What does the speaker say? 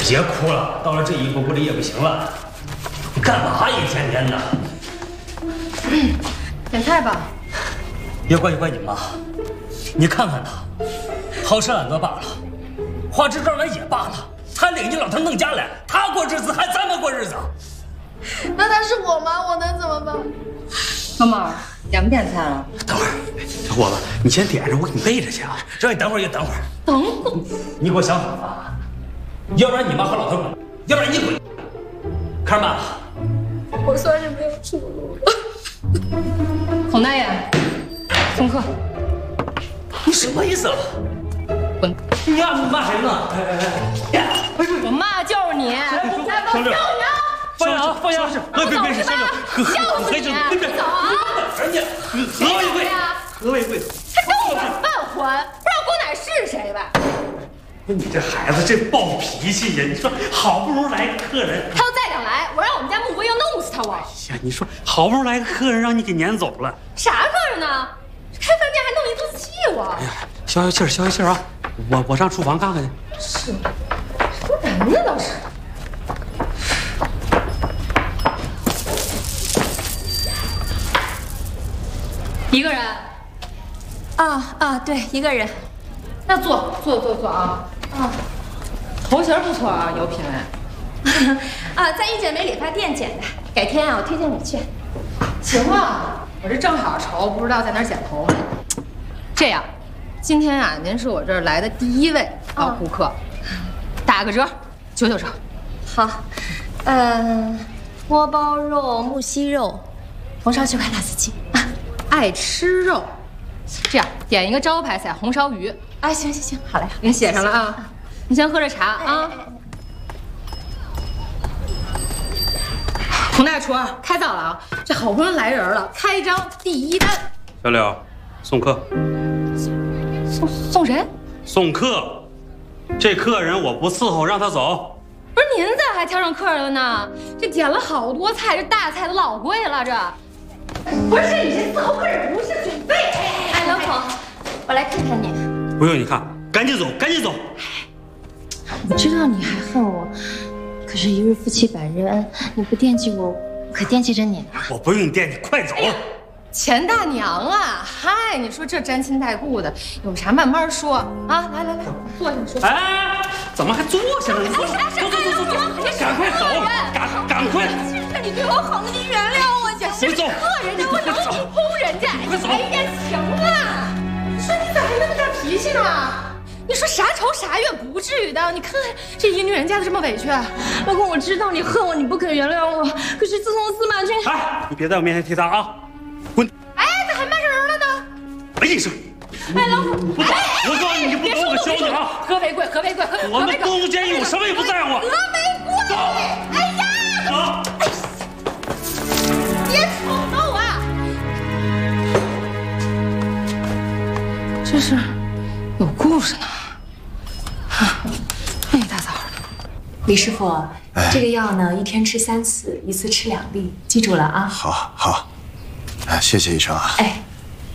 别哭了，到了这一步不理也不行了。你干嘛一天天的？ 点菜吧。 也怪你妈，你看看她，好吃懒做罢了，花枝招展也罢了，她领你老头弄家来，她过日子还咱们过日子。 那他是我吗？我能怎么办？毛毛，点不点菜了？ 等会儿，小伙子，你先点着，我给你备着去啊。让你等会儿也等会儿。 等会儿， 你给我想好了，要不然你妈和老头滚，要不然你滚。看着办吧。 我算是没有出路了。孔大爷，送客。 你什么意思啊？ 滚！ 你骂谁呢？ 我骂就是你！ 小六，放下啊！放下！别，小六， 笑死你！走啊！ 何为贵？何为贵？ 还跟我犯浑，不知道姑奶是谁吧？ 你这孩子真暴脾气呀！你说好不容易来个客人， 他要再敢来，我让我们家穆归要弄死他！我。 哎呀，你说好不容易来个客人，让你给撵走了。 啥客人呢？开饭店还弄一肚子气我。 哎呀，消消气儿啊！我上厨房看看去。 是，说人呢倒是。一个人。 对，一个人。 那坐啊。头型不错啊，有品位。 在御姐美理发店剪的，改天我推荐你去。 行啊，我这正好愁，不知道在哪儿剪头发。这样，今天啊，您是我这儿来的第1位老顾客，打个折，99折。 好，锅包肉、木樨肉、红烧区块辣子鸡啊。 爱吃肉，这样点一个招牌菜红烧鱼。 啊，行，好嘞， 给你写上了啊。你先喝着茶啊。孔大厨开早了啊！这好不容易来人了，开张第1单。 小柳，送客。 送谁？ 送客。这客人我不伺候，让他走。 不是您咋还挑上客人了呢？这点了好多菜，这大菜都老贵了，这。不是你这伺候客人不是准备。 哎，老孔，我来看看你。 不用你看，赶紧走。 我知道你还恨我，可是一日夫妻百日恩，你不惦记我，我可惦记着你呢。 我不用你惦记，快走。 钱大娘啊，嗨，你说这沾亲带故的，有啥慢慢说啊！来，坐下说。 哎，怎么还坐下了？走，赶快走，赶快！ 是你对我好，你原谅我，姐。 别走， 客人家我能哄人家。 快走！ 哎呀，行了，你说你咋还那么大脾气呢？你说啥仇啥怨不至于的，你看看这一女人家的这么委屈。 老公，我知道你恨我，你不肯原谅我，可是自从司马君…… 哎，你别在我面前提他啊！滚！ 哎，咋还骂上人了呢？ 哎一声！ 哎，老虎， 不走！我告诉你，你不走，我教你啊！ 和为贵，和为贵， 我们东间有什么也不在乎。 和为贵！ 走！ 哎呀！ 走！ 别冲动啊！这是有故事呢。哎，大早的。 李师傅，这个药呢，1天吃3次，1次吃2粒，记住了啊。 好，谢谢医生啊。 哎。